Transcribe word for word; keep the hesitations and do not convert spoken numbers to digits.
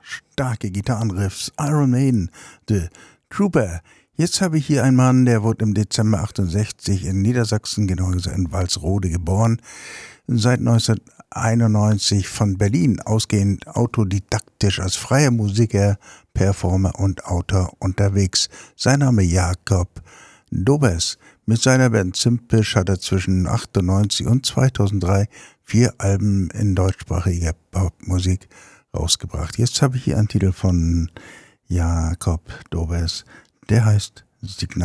starke Gitarrenriffs, Iron Maiden, The Trooper. Jetzt habe ich hier einen Mann, der wurde im Dezember achtundsechzig in Niedersachsen, genauer gesagt in Walsrode, geboren. Seit neunzehnhunderteinundneunzig von Berlin ausgehend autodidaktisch als freier Musiker, Performer und Autor unterwegs. Sein Name Jakob Dobers. Mit seiner Band Zimpisch hat er zwischen achtundneunzig und zweitausenddrei vier Alben in deutschsprachiger Popmusik rausgebracht. Jetzt habe ich hier einen Titel von Jakob Dobers, der heißt Signal.